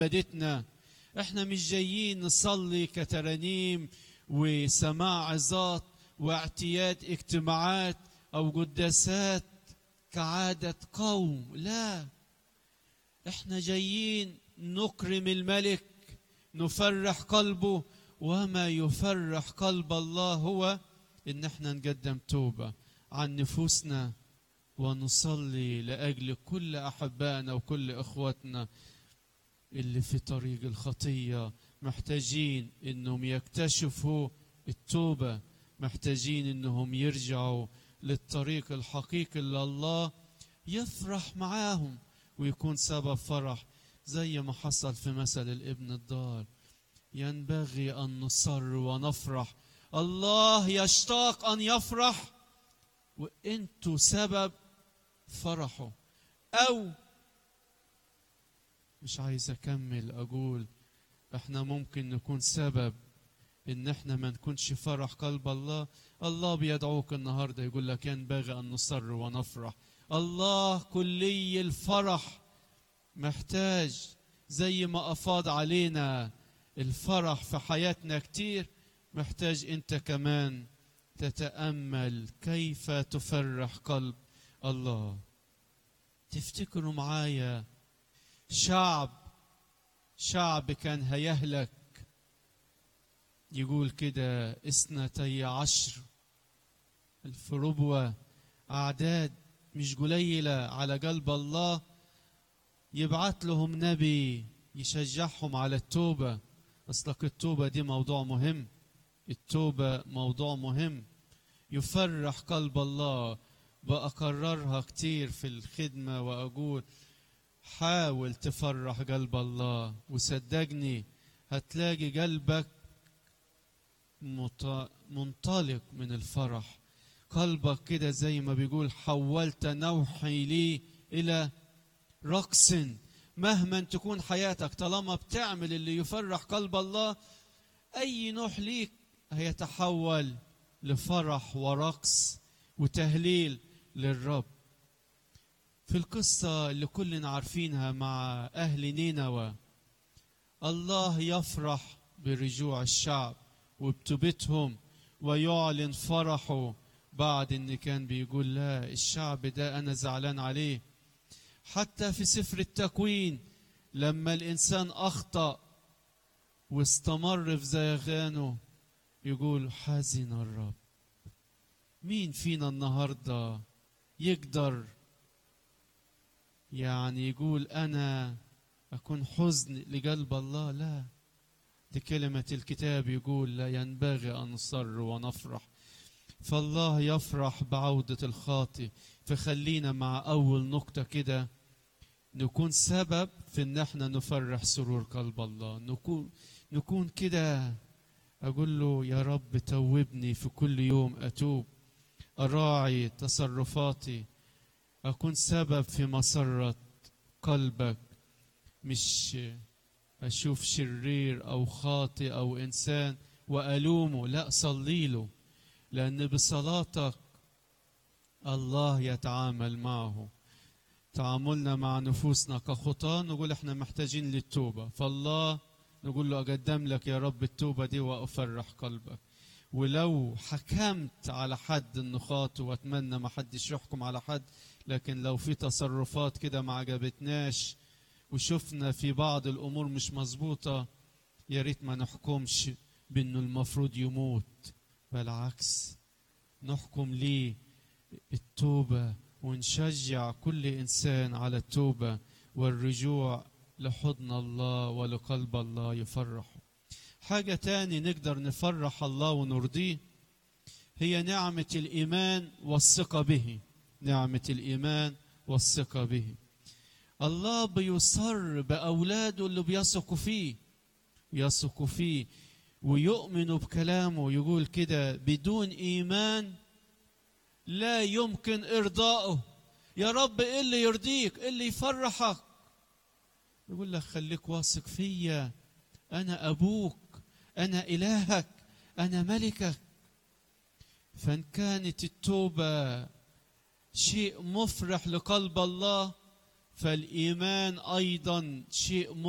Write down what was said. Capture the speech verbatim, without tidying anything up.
عبادتنا. احنا مش جايين نصلي كترانيم وسماع عظات واعتياد اجتماعات او قداسات كعادة قوم، لا، احنا جايين نكرم الملك، نفرح قلبه. وما يفرح قلب الله هو ان احنا نقدم توبة عن نفوسنا ونصلي لأجل كل أحبائنا وكل إخواتنا اللي في طريق الخطية، محتاجين إنهم يكتشفوا التوبة، محتاجين إنهم يرجعوا للطريق الحقيقي اللي الله يفرح معاهم ويكون سبب فرح، زي ما حصل في مثل الابن الضال. ينبغي أن نصر ونفرح، الله يشتاق أن يفرح وإنتوا سبب فرحه. أو مش عايز أكمل أقول إحنا ممكن نكون سبب إن إحنا ما نكونش فرح قلب الله. الله بيدعوك النهاردة يقول لك ينبغي أن نصر ونفرح. الله كلي الفرح، محتاج زي ما أفاض علينا الفرح في حياتنا كتير، محتاج أنت كمان تتأمل كيف تفرح قلب الله. تفتكروا معايا شعب شعب كان هيهلك، يقول كده اثنتي عشر الف ربوة، أعداد مش قليلة على قلب الله، يبعت لهم نبي يشجعهم على التوبة. أصلك التوبة دي موضوع مهم، التوبة موضوع مهم يفرح قلب الله. بأكررها كتير في الخدمة وأقول حاول تفرح قلب الله، وصدقني هتلاقي قلبك منطلق من الفرح. قلبك كده زي ما بيقول حولت نوحي لي إلى رقص. مهما تكون حياتك طالما بتعمل اللي يفرح قلب الله، أي نوح ليك هيتحول لفرح ورقص وتهليل للرب. في القصة اللي كلنا عارفينها مع أهل نينوى، الله يفرح برجوع الشعب وبتوبتهم ويعلن فرحه بعد إن كان بيقول لا، الشعب ده أنا زعلان عليه. حتى في سفر التكوين لما الإنسان أخطأ واستمر في زيغانه يقول حزن الرب. مين فينا النهاردة يقدر يعني يقول أنا أكون حزن لقلب الله؟ لا، دي كلمة الكتاب يقول لا ينبغي أن نصر ونفرح. فالله يفرح بعودة الخاطئ. فخلينا مع أول نقطة كده نكون سبب في إن احنا نفرح سرور قلب الله. نكون نكون كده أقول له يا رب توبني في كل يوم أتوب، أراعي تصرفاتي، أكون سبب في مسرة قلبك، مش أشوف شرير أو خاطئ أو إنسان وألومه، لا، صلي له، لأن بصلاتك الله يتعامل معه. تعاملنا مع نفوسنا كخطاة نقول احنا محتاجين للتوبة، فالله نقول له أقدم لك يا رب التوبة دي وأفرح قلبك. ولو حكمت على حد انه خاطئ، واتمنى ما حدش يحكم على حد، لكن لو في تصرفات كده ما عجبتناش وشفنا في بعض الامور مش مظبوطه، يا ريت ما نحكمش بانه المفروض يموت، بالعكس نحكم ليه التوبه ونشجع كل انسان على التوبه والرجوع لحضن الله ولقلب الله يفرحه. حاجة تاني نقدر نفرح الله ونرضيه هي نعمة الإيمان والثقة به. نعمة الإيمان والثقة به. الله بيصر بأولاده اللي بيثقوا فيه، يثقوا فيه ويؤمنوا بكلامه. يقول كده بدون إيمان لا يمكن إرضائه. يا رب إيه اللي يرضيك؟ إيه اللي يفرحك؟ يقول لك خليك واثق فيا، أنا أبوك، أنا إلهك، أنا ملكك. فإن كانت التوبة شيء مفرح لقلب الله، فالإيمان أيضا شيء